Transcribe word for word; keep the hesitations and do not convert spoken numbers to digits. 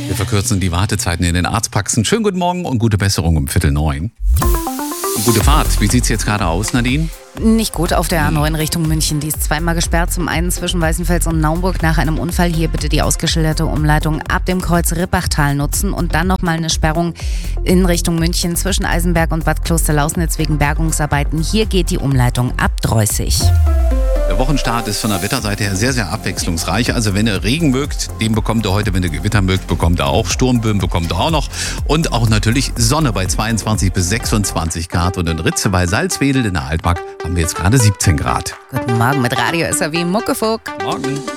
Wir verkürzen die Wartezeiten in den Arztpraxen. Schönen guten Morgen und gute Besserung um Viertel neun. Und gute Fahrt. Wie sieht es jetzt gerade aus, Nadine? Nicht gut auf der A neun Richtung München. Die ist zweimal gesperrt. Zum einen zwischen Weißenfels und Naumburg nach einem Unfall. Hier bitte die ausgeschilderte Umleitung ab dem Kreuz Rippachtal nutzen. Und dann nochmal eine Sperrung in Richtung München zwischen Eisenberg und Bad Klosterlausnitz wegen Bergungsarbeiten. Hier geht die Umleitung ab Droissig. Der Wochenstart ist von der Wetterseite her sehr, sehr abwechslungsreich. Also wenn ihr Regen mögt, den bekommt ihr heute. Wenn ihr Gewitter mögt, bekommt ihr auch. Sturmböen bekommt ihr auch noch. Und auch natürlich Sonne bei zweiundzwanzig bis sechsundzwanzig Grad. Und in Ritze bei Salzwedel in der Altmark haben wir jetzt gerade siebzehn Grad. Guten Morgen mit Radio S R W Muckefuck. Morgen.